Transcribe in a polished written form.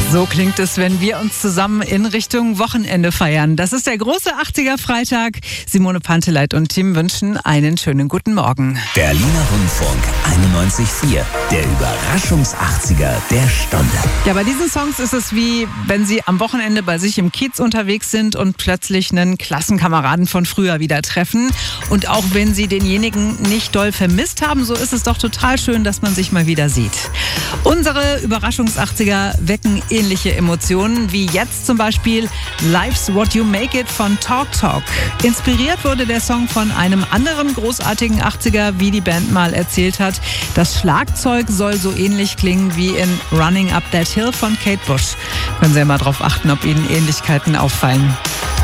So klingt es, wenn wir uns zusammen in Richtung Wochenende feiern. Das ist der große 80er-Freitag. Simone Panteleit und Tim wünschen einen schönen guten Morgen. Berliner Rundfunk 91.4, der Überraschungs-80er der Stunde. Ja, bei diesen Songs ist es wie, wenn Sie am Wochenende bei sich im Kiez unterwegs sind und plötzlich einen Klassenkameraden von früher wieder treffen. Und auch wenn Sie denjenigen nicht doll vermisst haben, so ist es doch total schön, dass man sich mal wieder sieht. Unsere Überraschungs-80er wecken ähnliche Emotionen, wie jetzt zum Beispiel Life's What You Make It von Talk Talk. Inspiriert wurde der Song von einem anderen großartigen 80er, wie die Band mal erzählt hat. Das Schlagzeug soll so ähnlich klingen wie in Running Up That Hill von Kate Bush. Können Sie ja mal drauf achten, ob Ihnen Ähnlichkeiten auffallen.